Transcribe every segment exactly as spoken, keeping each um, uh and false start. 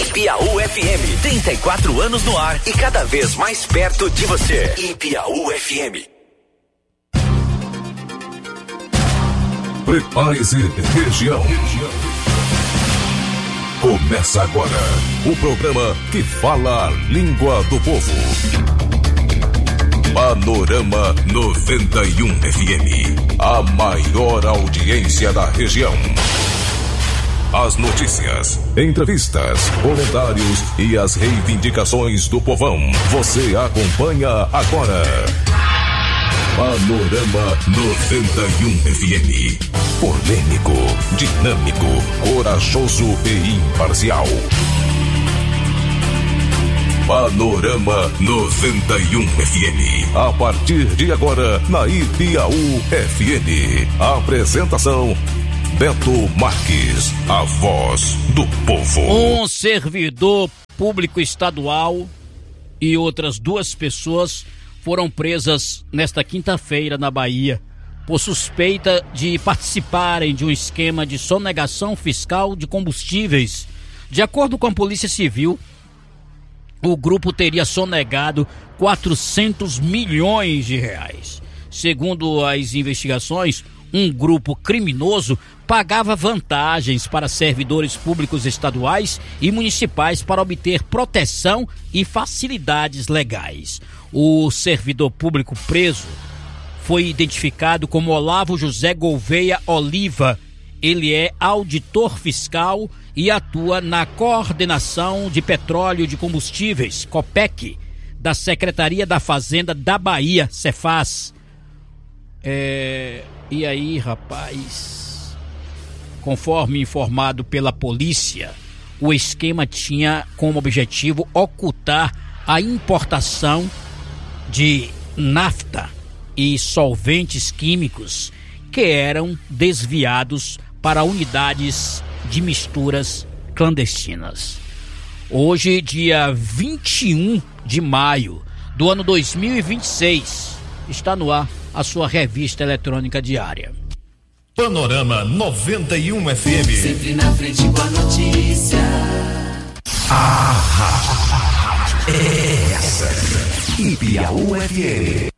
Ipiaú F M, trinta e quatro anos no ar e cada vez mais perto de você. Ipiaú F M. Prepare-se, região. Começa agora o programa que fala a língua do povo. Panorama noventa e um F M, a maior audiência da região. As notícias, entrevistas, comentários e as reivindicações do povão. Você acompanha agora. Panorama noventa e um F M. Polêmico, dinâmico, corajoso e imparcial. Panorama noventa e um F M. A partir de agora, na Ipiaú F M. Apresentação: Beto Marques, a voz do povo. Um servidor público estadual e outras duas pessoas foram presas nesta quinta-feira na Bahia por suspeita de participarem de um esquema de sonegação fiscal de combustíveis. De acordo com a Polícia Civil, o grupo teria sonegado quatrocentos milhões de reais. Segundo as investigações, um grupo criminoso pagava vantagens para servidores públicos estaduais e municipais para obter proteção e facilidades legais. O servidor público preso foi identificado como Olavo José Gouveia Oliva. Ele é auditor fiscal e atua na Coordenação de Petróleo e de Combustíveis, COPEC, da Secretaria da Fazenda da Bahia, Cefaz. É... E aí, rapaz, conforme informado pela polícia, o esquema tinha como objetivo ocultar a importação de nafta e solventes químicos que eram desviados para unidades de misturas clandestinas. Hoje, dia vinte e um de maio do ano dois mil e vinte e seis, está no ar a sua revista eletrônica diária. Panorama noventa e um F M. Sempre na frente com a notícia. Ah, essa Ipiaú F M.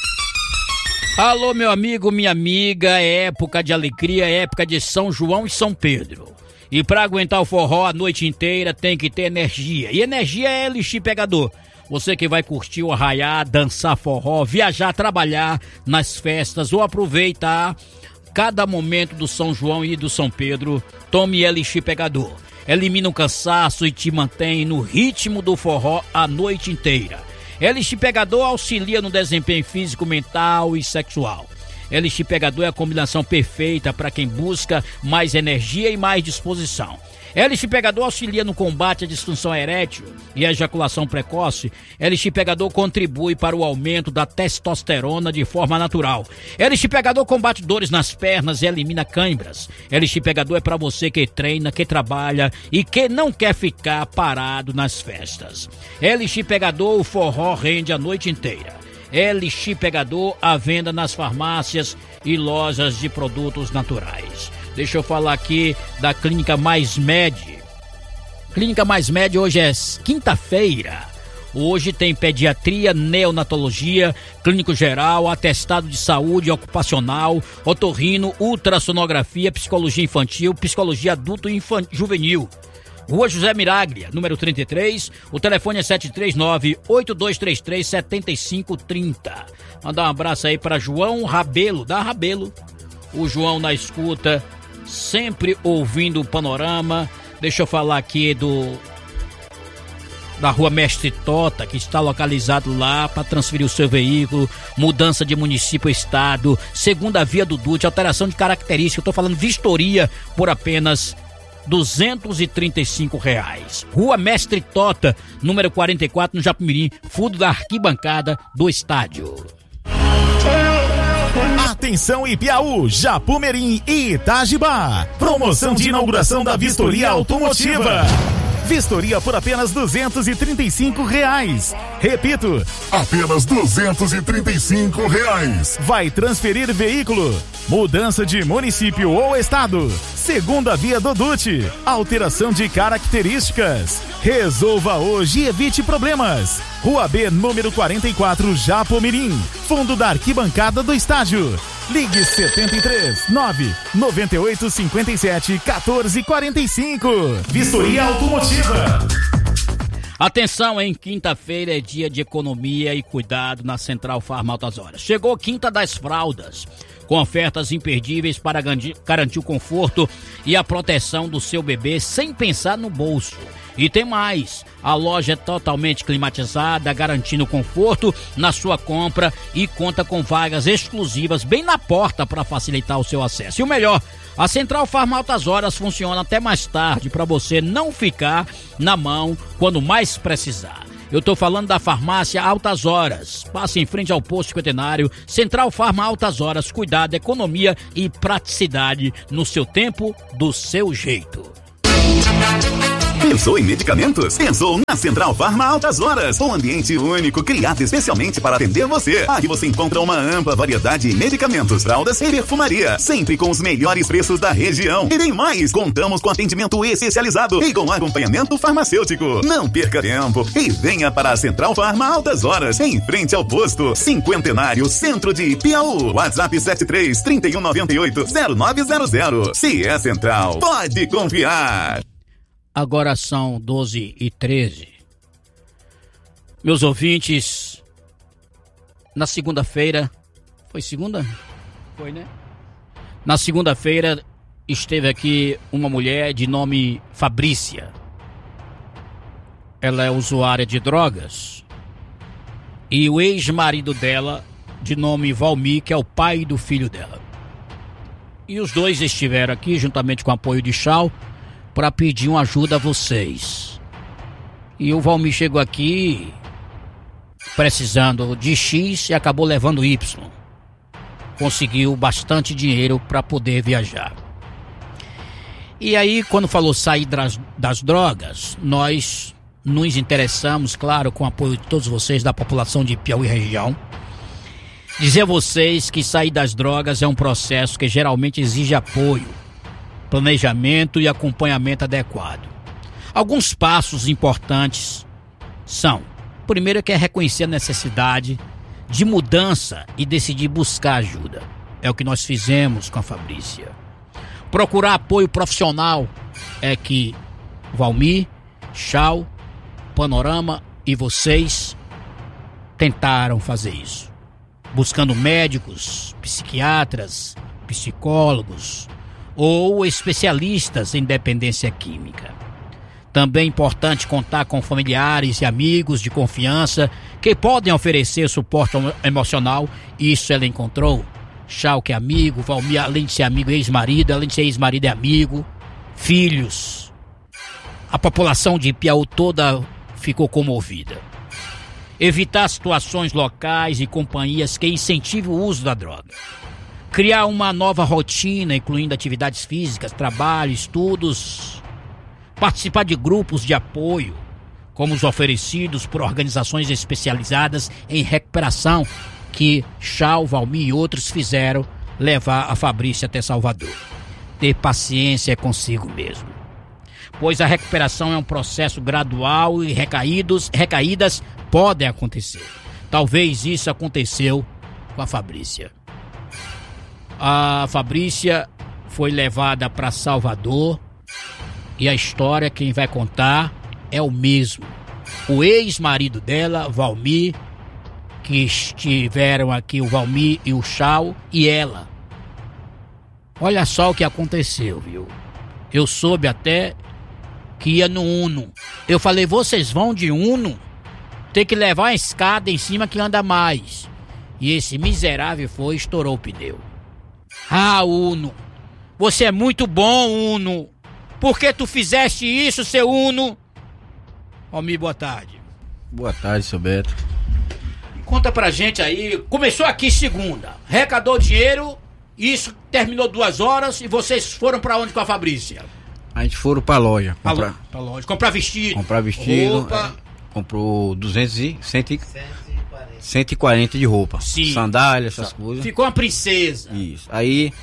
Alô, meu amigo, minha amiga, é época de alegria, é época de São João e São Pedro. E para aguentar o forró a noite inteira tem que ter energia. E energia é Elixir Pegador. Você que vai curtir o arraiá, dançar forró, viajar, trabalhar nas festas ou aproveitar cada momento do São João e do São Pedro, tome Elixir Pegador. Elimina o cansaço e te mantém no ritmo do forró a noite inteira. Elixir Pegador auxilia no desempenho físico, mental e sexual. Elixir Pegador é a combinação perfeita para quem busca mais energia e mais disposição. Elixir Pegador auxilia no combate à disfunção erétil e à ejaculação precoce. Elixir Pegador contribui para o aumento da testosterona de forma natural. Elixir Pegador combate dores nas pernas e elimina cãibras. Elixir Pegador é para você que treina, que trabalha e que não quer ficar parado nas festas. Elixir Pegador, o forró rende a noite inteira. Elixir Pegador, à venda nas farmácias e lojas de produtos naturais. Deixa eu falar aqui da Clínica Mais Med. Clínica Mais Med, hoje é quinta-feira. Hoje tem pediatria, neonatologia, clínico geral, atestado de saúde ocupacional, otorrino, ultrassonografia, psicologia infantil, psicologia adulto e infan- juvenil. Rua José Miraglia, número trinta e três, o telefone é sete três nove, oito dois três três, sete cinco três zero. Mandar um abraço aí para João Rabelo, da Rabelo. O João na escuta, sempre ouvindo o Panorama. Deixa eu falar aqui do da Rua Mestre Tota, que está localizado lá para transferir o seu veículo, mudança de município a estado, segunda via do D U T, alteração de característica. Eu estou falando vistoria por apenas duzentos e trinta e cinco reais. Rua Mestre Tota, número quarenta e quatro, no Japimirim, fundo da arquibancada do estádio. Atenção Ipiaú, Japumirim e Itajibá. Promoção de inauguração da vistoria automotiva. Vistoria por apenas duzentos e trinta e cinco reais. Repito, apenas duzentos e trinta e cinco reais. Vai transferir veículo, mudança de município ou estado, segunda via do D U T, alteração de características. Resolva hoje e evite problemas. Rua B, número quarenta e quatro, Japomirim, fundo da arquibancada do estádio. Ligue setenta e três, nove, noventa e oito, cinquenta e sete, quatorze, quarenta e cinco. Vistoria Automotiva. Atenção, hein? Quinta-feira é dia de economia e cuidado na Central Farma Altas Horas. Chegou Quinta das Fraldas, com ofertas imperdíveis para garantir o conforto e a proteção do seu bebê sem pensar no bolso. E tem mais, a loja é totalmente climatizada, garantindo conforto na sua compra e conta com vagas exclusivas bem na porta para facilitar o seu acesso. E o melhor, a Central Farma Altas Horas funciona até mais tarde para você não ficar na mão quando mais precisar. Eu tô falando da farmácia Altas Horas. Passe em frente ao posto cinquentenário. Central Farma Altas Horas. Cuidado, economia e praticidade no seu tempo, do seu jeito. Pensou em medicamentos? Pensou na Central Farma Altas Horas, um ambiente único criado especialmente para atender você. Aqui você encontra uma ampla variedade de medicamentos, fraldas e perfumaria, sempre com os melhores preços da região. E tem mais, contamos com atendimento especializado e com acompanhamento farmacêutico. Não perca tempo e venha para a Central Farma Altas Horas, em frente ao posto Cinquentenário, centro de Piauí. WhatsApp sete três, três um nove oito, zero nove zero zero. Se é Central, pode confiar. Agora são doze e treze. Meus ouvintes, na segunda-feira, foi segunda? Foi, né? Na segunda-feira esteve aqui uma mulher de nome Fabrícia. Ela é usuária de drogas. E o ex-marido dela, de nome Valmir, que é o pai do filho dela. E os dois estiveram aqui, juntamente com o apoio de Chau, para pedir uma ajuda a vocês. E o Valmir chegou aqui precisando de X e acabou levando Y. Conseguiu bastante dinheiro para poder viajar. E aí, quando falou sair das, das drogas, nós nos interessamos, claro, com o apoio de todos vocês, da população de Piauí e região. Dizer a vocês que sair das drogas é um processo que geralmente exige apoio, planejamento e acompanhamento adequado. Alguns passos importantes são: primeiro, que é reconhecer a necessidade de mudança e decidir buscar ajuda. É o que nós fizemos com a Fabrícia. Procurar apoio profissional é que Valmir, Chau, Panorama e vocês tentaram fazer isso. Buscando médicos, psiquiatras, psicólogos ou especialistas em dependência química. Também é importante contar com familiares e amigos de confiança que podem oferecer suporte emocional. Isso ela encontrou. Chau, que é amigo, Valmir, além de ser amigo, ex-marido, além de ser ex-marido, é amigo, filhos. A população de Piauí toda ficou comovida. Evitar situações locais e companhias que incentivem o uso da droga. Criar uma nova rotina, incluindo atividades físicas, trabalho, estudos. Participar de grupos de apoio, como os oferecidos por organizações especializadas em recuperação, que Chau, Valmir e outros fizeram levar a Fabrícia até Salvador. Ter paciência consigo mesmo, pois a recuperação é um processo gradual e recaídos, recaídas podem acontecer. Talvez isso aconteceu com a Fabrícia. A Fabrícia foi levada para Salvador e a história quem vai contar é o mesmo. O ex-marido dela, Valmir, que estiveram aqui, o Valmir e o Chau, e ela. Olha só o que aconteceu, viu? Eu soube até que ia no Uno. Eu falei, vocês vão de Uno? Tem que levar a escada em cima que anda mais. E esse miserável foi e estourou o pneu. Ah, Uno, você é muito bom, Uno. Por que tu fizeste isso, seu Uno? Valmir, boa tarde. Boa tarde, seu Beto. Conta pra gente aí, começou aqui segunda, arrecadou dinheiro, isso terminou duas horas e vocês foram pra onde com a Fabrícia? A gente foram pra loja. Pra, Comprar, lo- pra loja. Comprar vestido. comprar vestido. Roupa. é, comprou duzentos e cem, cento e quarenta de roupa. Sim. Sandália, essas coisas. Ficou uma princesa. Isso. Aí,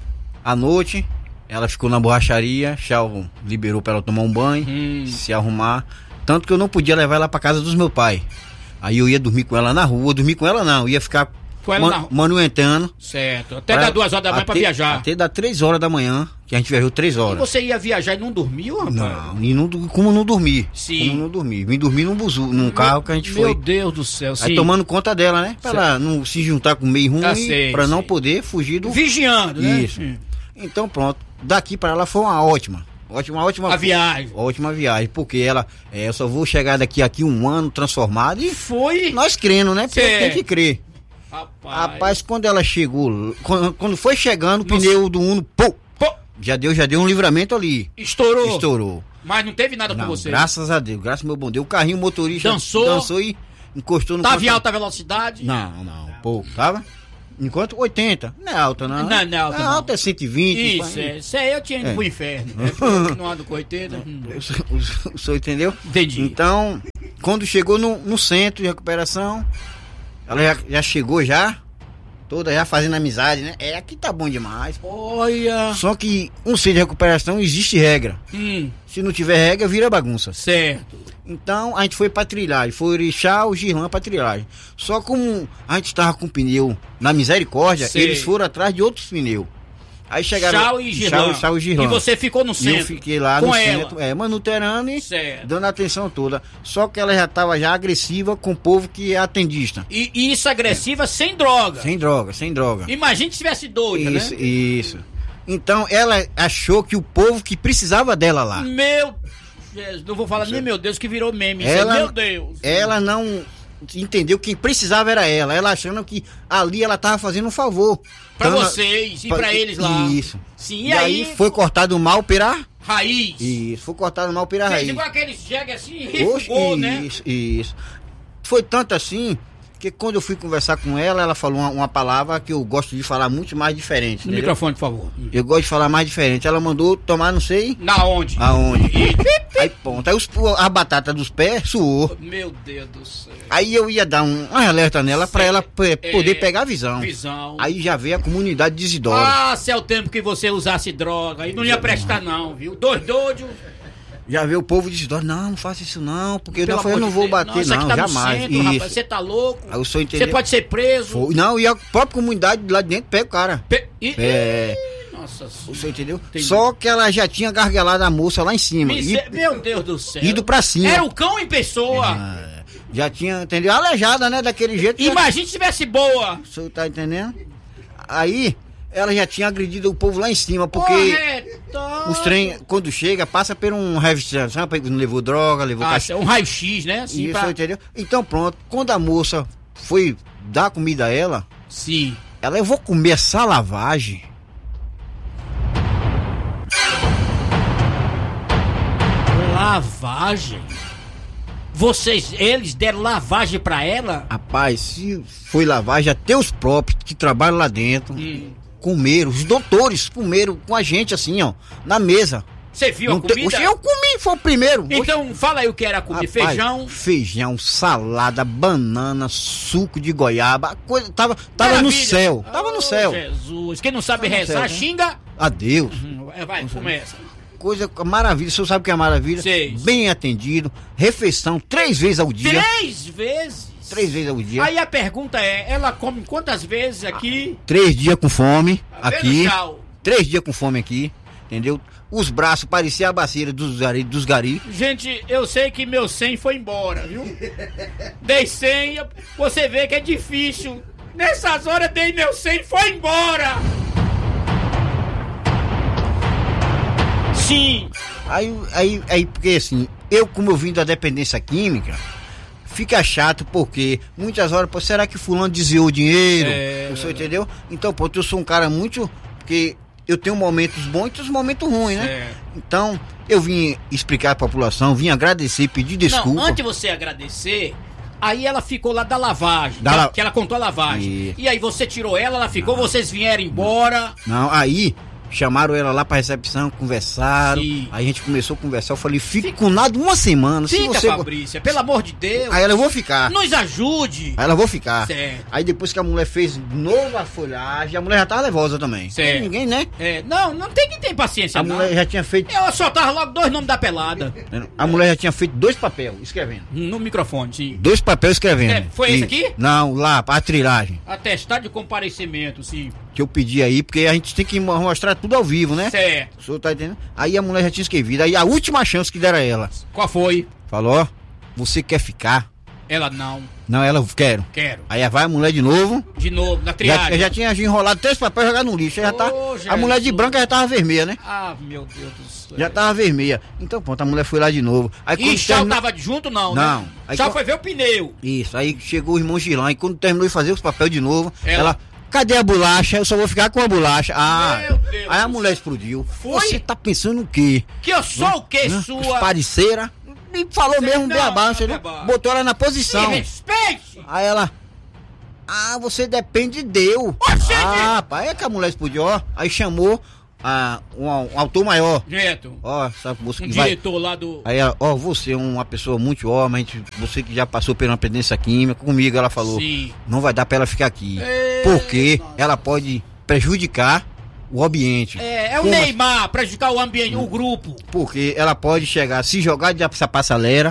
à noite, ela ficou na borracharia. Chau liberou pra ela tomar um banho, Hum. se arrumar. Tanto que eu não podia levar ela pra casa dos meus pais. Aí eu ia dormir com ela na rua. Dormir com ela não. Eu ia ficar Com ela man- na rua. manuentando. Certo. Até dar duas horas da manhã pra até- viajar. Até dar três horas da manhã, que a gente viajou três E horas. você ia viajar e não dormiu, rapaz? Não, e não, du- como não dormir? Sim. Como não dormir? Vim dormir num buzu, num carro que a gente Meu foi. Deus do céu, Aí sim. tomando conta dela, né? Pra ela não se juntar com o meio ruim, Ah, sei, pra não sei. poder fugir do. Vigiando, né? Isso. Então pronto. Daqui pra ela foi uma ótima. Ótima, ótima. A viagem. Ótima viagem, porque ela, é, eu só vou chegar daqui aqui um ano transformado e Foi. nós crendo, né? Porque Certo. tem que crer. Rapaz. Rapaz, quando ela chegou, quando, quando foi chegando, o Nossa. pneu do Uno, pô, Pô, já deu, já deu um livramento ali. estourou. Estourou. Mas não teve nada Não, com você. graças a Deus, graças ao meu bom Deus. O carrinho o motorista Dançou. dançou e encostou no Tava em contra- alta velocidade? Não, não, pouco, tava? Enquanto oitenta, não é alta não. Não, não é alta, É não. alta é cento e vinte. Isso, é. Isso aí eu tinha ido É. pro inferno. É, porque eu não ando com oitenta. hum. O senhor- o senhor entendeu? Entendi. Então, quando chegou no, no centro de recuperação, ela já, já chegou já, toda já fazendo amizade, né? É, aqui tá bom demais. Olha. Só que um centro de recuperação existe regra. Hum, Se não tiver regra, vira bagunça. certo. Então a gente foi pra trilhagem, foi Orixá, o Girlã pra trilhagem. Só como a gente tava com pneu na Misericórdia, Sei. eles foram atrás de outros pneus. Aí chegaram. Chau e Girlã. Chau, Chau e Girlã. E você ficou no E centro. eu fiquei lá com no ela. centro, é, manuterando e Certo. dando a atenção toda. Só que ela já tava já agressiva com o povo que é atendista. E, e isso agressiva sem droga. Sem droga, sem droga. Imagina se tivesse doida, Isso, né? isso. Então ela achou que o povo que precisava dela lá. Meu Jesus, não vou falar nem meu Deus que virou meme. Isso Ela- é, meu Deus. Ela não entendeu que quem precisava era ela. Ela achando que ali ela tava fazendo um favor. Pra Então, vocês e pra- pra eles lá. Isso. Sim, e, E, aí, aí, foi cortado mal pela raiz. Isso, foi cortado mal pela Fez raiz. igual aqueles jegue assim, Oxe, rifugou, né? Isso, isso. Foi tanto assim que quando eu fui conversar com ela, ela falou uma, uma palavra que eu gosto de falar muito mais diferente. No entendeu? microfone, por favor. Eu gosto de falar mais diferente. Ela mandou tomar não sei Na onde? aonde. E- Aí ponto. Aí os, a batata dos pés suou. Meu Deus do céu. Aí eu ia dar um, um alerta nela pra ela p- poder É, pegar a visão. Visão. Aí já veio a comunidade de Isidoro. Ah, se é o tempo que você usasse droga. Aí não ia prestar, não, viu? Dois doidos. Já veio o povo de Isidoro. Não, não faça isso não, porque Pelo não, foi, eu amor não de vou Deus. bater isso aqui não, tá no jamais. centro, rapaz. Isso. Você tá louco. Aí o senhor Você entendeu? pode ser preso. Foi. Não, e a própria comunidade lá de dentro pega o cara. Pe- e- É. Nossa O senhora. senhor entendeu? Entendi. Só que ela já tinha gargalado a moça lá em cima. Mise- E, Meu Deus do céu. ido pra cima. Era o cão em pessoa. Ah, já tinha, entendeu? Aleijada, né? Daquele jeito. já- Imagina se tivesse boa. O senhor tá entendendo? Aí, ela já tinha agredido o povo lá em cima, porque Correto. os trem, quando chega, passa por um revistação, não levou droga, levou Ah, cachorro. é um raio-x, né? Assim, Isso, pra... entendeu? Então pronto, quando a moça foi dar comida a ela, Sim. ela, eu vou comer essa lavagem. Lavagem? Vocês, eles deram lavagem pra ela? Rapaz, se foi lavagem, até os próprios que trabalham lá dentro, Hum. comeram, os doutores comeram com a gente assim, ó, na mesa. Você viu Não a tem- comida? Oxe, eu comi, foi o primeiro. Oxe. Então, fala aí o que era a comida. Rapaz, Feijão. Feijão, salada, banana, suco de goiaba, a coisa tava, tava no Maravilha. céu, tava Oh, no céu. Jesus. Quem não sabe Tava no rezar, céu, né? xinga. Adeus. Hum, Vai, começa. Coisa maravilha, o senhor sabe o que é maravilha? Sei. Bem atendido, refeição três vezes ao dia. Três vezes? Três vezes ao dia. Aí a pergunta é, ela come quantas vezes aqui? Três dias com fome Tá vendo, aqui. Tchau? Três dias com fome aqui, entendeu? Os braços pareciam a bacia dos gari. Dos gari. Gente, eu sei que meu cem foi embora, viu? Dei cem, você vê que é difícil. Nessas horas dei meu cem e foi embora. Sim. Aí, aí, aí, porque assim, eu como eu vim da dependência química, fica chato porque muitas horas, pô, será que fulano desviou o dinheiro? É, O senhor entendeu? Então, pô, eu sou um cara muito... Porque eu tenho momentos bons e os momentos ruins, né? É. Então, eu vim explicar à população, vim agradecer, pedir desculpa. Não, antes de você agradecer, aí ela ficou lá da lavagem. Da que, la- que ela contou a lavagem. E- E aí você tirou ela, ela ficou, vocês vieram embora. Não, aí Chamaram ela lá pra recepção, conversaram. Sim. Aí a gente começou a conversar. Eu falei, fique com nada uma semana. Fica, se você... Fabrícia, pelo amor de Deus. Aí ela, eu vou ficar. Nos ajude. Aí ela, vou ficar. Certo. Aí depois que a mulher fez de novo a folhagem, a mulher já tava nervosa também. Certo. Ninguém, né? É, não, não tem quem tem paciência, A não. mulher já tinha feito... Eu soltava logo dois nomes da pelada. A mulher já tinha feito dois papéis escrevendo. No microfone, sim. Dois papéis escrevendo. É, foi esse aqui? Não, lá, a trilhagem. Atestado de comparecimento, sim. Que eu pedi aí, porque a gente tem que mostrar tudo ao vivo, né? Certo. O senhor tá entendendo? Aí a mulher já tinha escrevido. Aí a última chance que deram a ela. Qual foi? Falou, ó, você quer ficar? Ela não. Não, ela, quero. Quero. Aí vai a mulher de novo. De novo, na Já, triagem. já tinha enrolado três papéis e jogado no lixo. Já tá, Ô, a Jesus. mulher de branca já tava vermelha, né? Ah, meu Deus do céu. Já tava vermelha. Então pronto, a mulher foi lá de novo. Aí, E quando Chau terminou- tava junto, não, Não. né? Aí Chau quando- foi ver o pneu. Isso, aí chegou o irmão Gilão. E quando terminou de fazer os papéis de novo, Ela- ela... Cadê a bolacha? Eu só vou ficar com a bolacha. Ah, Meu Deus aí a do mulher explodiu. Foi? Você tá pensando o quê? Que eu sou o quê, Hã? sua? Parceira. E falou mesmo não, bem abaixo, não, entendeu? não, não. Botou ela na Se posição. respeite! Aí ela. Ah, você depende de Deus. Oxente! Ah, pai, é que a mulher explodiu, ó. Aí chamou ah, um, um autor maior. Direto. Ó, sabe, moço Um que vai. diretor lá do... Aí ela, ó, você é uma pessoa muito homem, você que já passou pela dependência química, comigo ela falou, Sim. não vai dar pra ela ficar aqui. Ei, Porque ela pode prejudicar o ambiente. É, é o Como- Neymar, prejudicar o ambiente, o grupo. Porque ela pode chegar, se jogar de essa passarela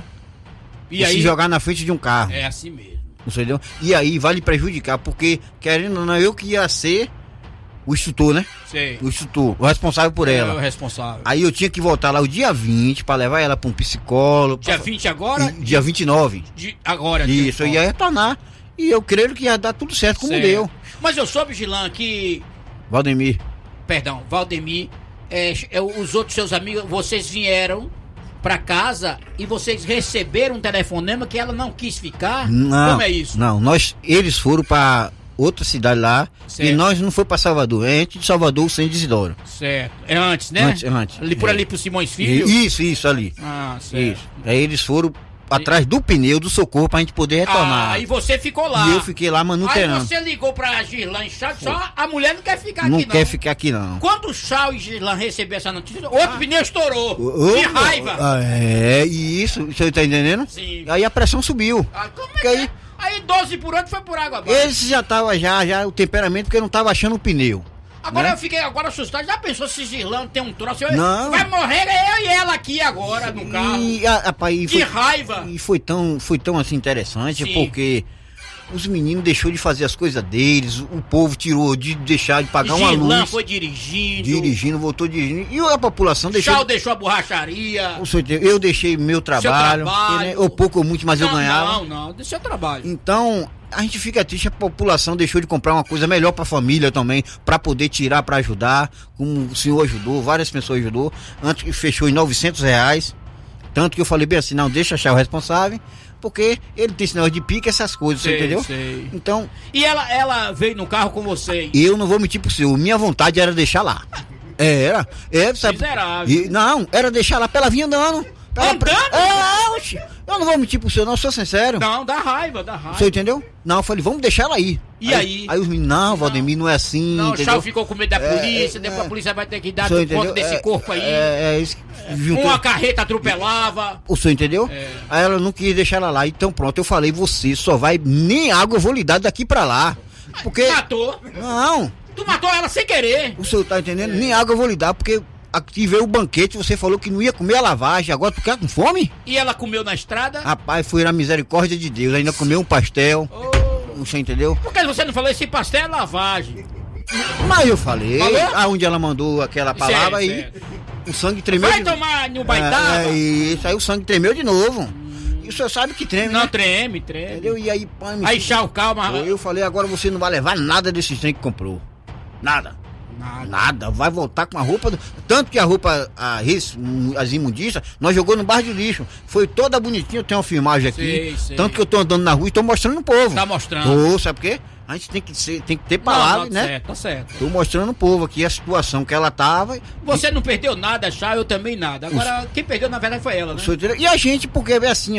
E, e, aí... se jogar na frente de um carro. É assim mesmo. Entendeu? E aí vai lhe prejudicar, porque, querendo ou não, eu que ia ser o instrutor, né? Sei. O instrutor, o responsável por É o ela. responsável. Aí eu tinha que voltar lá o dia vinte pra levar ela pra um psicólogo. Dia pra- vinte agora? E- dia vinte e nove. De... Agora. Isso, eu dia- ia retornar. E eu creio que ia dar tudo certo como Certo. deu. Mas eu soube, Gilan, que... Valdemir. Perdão, Valdemir, é, é, os outros seus amigos, vocês vieram pra casa e vocês receberam um telefonema que ela não quis ficar? Não. Como é isso? Não, nós, eles foram pra outra cidade lá. Certo. E nós não foi pra Salvador. É antes de Salvador, o Centro de Isidoro. Certo. É antes, né? Antes, antes. Ali por É. ali pro Simões Filho? Isso, isso ali. Ah, certo. Isso. Aí eles foram atrás do pneu do socorro pra gente poder retornar. Ah, e você ficou lá. E eu fiquei lá Aí manutenando. você ligou pra Girlan e Chau, só a mulher não quer ficar Não aqui, não. quer ficar aqui, não. Quando o Chau e Girlan receberam essa notícia, outro pneu estourou. Ô, Que raiva. ah, É, isso, você tá entendendo? Sim. Aí a pressão subiu. Ah, como é Porque que aí- é? Aí doze por oito foi por água abaixo. Esse já tava já, já o temperamento, porque eu não tava achando o pneu. Agora né? eu fiquei agora assustado. Já pensou se Girlan tem um troço? Eu- Não. Vai morrer eu e ela aqui agora no carro. E, a, rapaz, e Que foi, raiva. e foi tão, foi tão assim interessante, Sim. porque os meninos deixou de fazer as coisas deles, o povo tirou de deixar de pagar uma Girlan luz, foi dirigindo. dirigindo, voltou dirigindo, e a população deixou. Chau deixou a borracharia. O senhor entendeu? Eu deixei meu trabalho, trabalho. porque, né, ou pouco ou muito, mas eu não, ganhava. Não, não, deixa seu trabalho. Então, a gente fica triste, a população deixou de comprar uma coisa melhor pra família também, pra poder tirar, pra ajudar, como o senhor ajudou, várias pessoas ajudou, antes que fechou em novecentos reais, tanto que eu falei bem assim, não, deixa achar o responsável, porque ele tem sinal de pique, essas coisas, você Sei, entendeu? sei. Então, E ela, ela veio no carro com você. eu não vou mentir pro senhor, minha vontade era deixar lá. Era, é, sabe? Miserável. E, não, era deixar lá pra ela vir andando. Pra ela- Andando? É, oxe, eu não vou mentir pro senhor, não, sou sincero. Não, dá raiva, dá O raiva. senhor entendeu? Não, eu falei, vamos deixar ela aí. E aí? Aí os meninos, não, Valdemir, não é assim, Não, o entendeu? Chau ficou com medo da É, polícia, é, depois é. a polícia vai ter que dar O senhor conta entendeu? desse É, corpo aí. É, é isso. Juntou. Uma carreta atropelava. O senhor entendeu? É. Aí ela não quis deixar ela lá. Então pronto, eu falei, você só vai, nem água eu vou lhe dar daqui pra lá. Porque. Matou. Não, Tu matou ela sem querer. o senhor tá entendendo? Nem água eu vou lhe dar, porque aqui veio o banquete, você falou que não ia comer a lavagem, agora tu quer com fome? E ela comeu na estrada. Rapaz, foi na misericórdia de Deus, ainda comeu um pastel. Oh. Você entendeu? Por que você não falou esse pastel é lavagem? Mas eu falei, Falou? aonde ela mandou aquela palavra aí, Certo, o sangue tremeu. Vai de- tomar no baitava? É, é isso, aí o sangue tremeu de novo. E o senhor sabe que treme, Não, né? treme, treme. Entendeu? E aí, pô, me- Aí, Chau, calma. eu falei, agora você não vai levar nada desse trem que comprou. Nada. Nada. Nada. Vai voltar com a roupa. do- Tanto que a roupa, a, ris- as imundícias, nós jogou no bar de lixo. Foi toda bonitinha, eu tenho uma filmagem aqui. Sei, sei. Tanto que eu tô andando na rua e tô mostrando pro povo. Tá mostrando. Tô, sabe por quê? A gente tem que, ser, tem que ter Não, palavra, tá né? certo, tá certo. Tô mostrando pro povo aqui a situação que ela tava. Você não perdeu nada, Chau, eu também nada. Agora, quem perdeu, na verdade, foi ela, né? O senhor entendeu? E a gente, porque é assim, ó,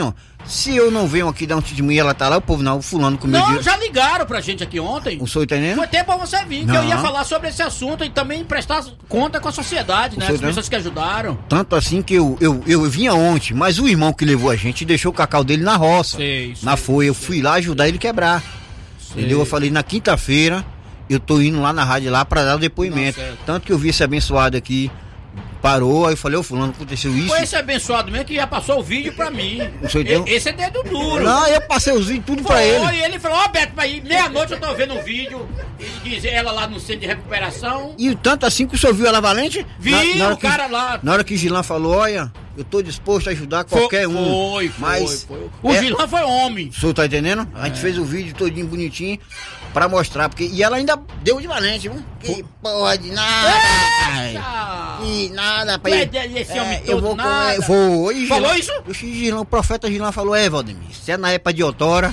Se eu não venho aqui dar um testemunho e ela tá lá, o povo não, o fulano comeu Não, dinheiro. já ligaram pra gente aqui ontem. O senhor tá entendendo? Foi tempo pra você vir, que Não. eu ia falar sobre esse assunto e também prestar conta com a sociedade, né? senhor As tá- pessoas que ajudaram. Tanto assim que eu, eu, eu vinha ontem, mas o irmão que levou a gente deixou o cacau dele na roça. Sei, na sei, folha. Eu fui lá ajudar ele a quebrar. Entendeu? Eu falei, na quinta-feira, eu tô indo lá na rádio lá pra dar o depoimento. Não, certo. Tanto que eu vi esse abençoado aqui, parou, aí eu falei, ô fulano, aconteceu isso. Foi esse abençoado mesmo que já passou o vídeo pra mim. O senhor deu- E- Esse é dedo duro. Não, eu passei os vídeos tudo pra Foi, ele. e ele falou, ó, Beto, mas meia-noite eu tô vendo um vídeo e diz ela lá no centro de recuperação. E tanto assim que o senhor viu ela valente? Vi Na- na hora o que- cara lá. Na hora que Gilan falou, olha, eu tô disposto a ajudar qualquer foi, um. Foi, mas foi, foi. O é- Gilan foi homem. O senhor tá entendendo? A gente fez o vídeo todinho bonitinho pra mostrar, porque e ela ainda deu de valente, viu? Que porra de nada, pai. Eita! Que nada, Tu é pai. desse homem eu todo vou nada. comer, vou. E Falou Gilan- isso? O Gilan, o profeta Gilan falou, é, Valdemir, se é na época de outrora,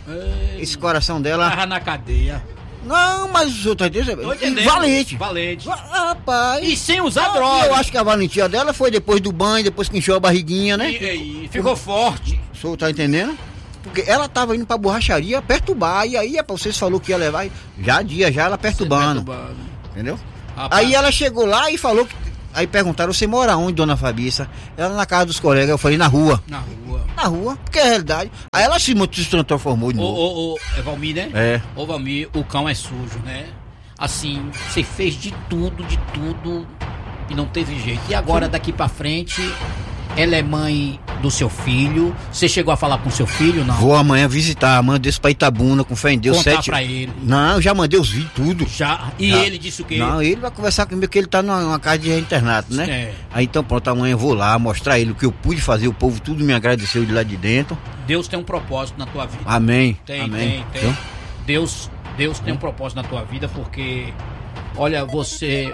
esse coração dela... Tava na cadeia. Não, mas o senhor tá entendendo? Tô entendendo. Valente. Valente. Ah, rapaz. E sem usar Ah, droga. Eu acho que a valentia dela foi depois do banho, depois que encheu a barriguinha, né? E, e ficou forte. O senhor tá entendendo? Porque ela tava indo pra borracharia perturbar, e aí, rapaz, vocês falou que ia levar, já dia, já ela perturbando, Perturbando. entendeu? Rapaz. Aí ela chegou lá e falou que, aí perguntaram, você mora onde, dona Fabiça? Ela na casa dos colegas, eu falei, na rua. Na rua. Na rua, porque é a realidade. Aí ela se, se transformou de Ô, novo. ô, ô, é Valmir, né? É. Ô, Valmir, o cão é sujo, né? Assim, você fez de tudo, de tudo e não teve jeito. E agora, daqui pra frente, ela é mãe do seu filho. Você chegou a falar com seu filho, não? Vou amanhã visitar, mandei isso pra Itabuna, com fé em Deus, Contar sete... pra ele. Não, eu já mandei os vídeos, tudo. Já. E Já. ele disse o quê? Não, ele vai conversar comigo que ele tá numa, numa casa de internato, né? É. Aí então pronto, amanhã eu vou lá mostrar a ele o que eu pude fazer, o povo tudo me agradeceu de lá de dentro. Deus tem um propósito na tua vida. Amém. Tem, Amém. tem, tem. Então, Deus, Deus tem um propósito na tua vida porque, olha, você,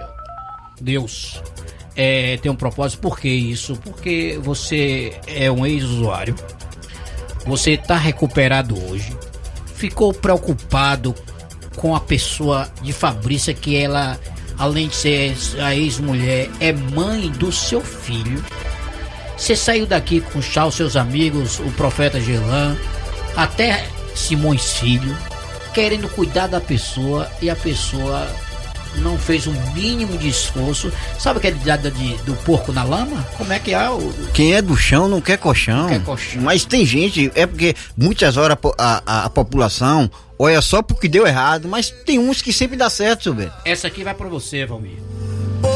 Deus, é, tem um propósito. Por que isso? Porque você é um ex-usuário, você está recuperado hoje, ficou preocupado com a pessoa de Fabrícia, que ela, além de ser a ex-mulher, é mãe do seu filho. Você saiu daqui com o Chá, os seus amigos, o profeta Gelan, até Simões Filho, querendo cuidar da pessoa, e a pessoa não fez o mínimo de esforço. Sabe aquele dado de, do porco na lama? Como é que é o... quem é do chão não quer colchão. Não quer colchão. Mas tem gente, é porque muitas horas a, po- a, a, a população olha só porque deu errado, mas tem uns que sempre dá certo, seu Beto. Essa aqui vai pra você, Valmir.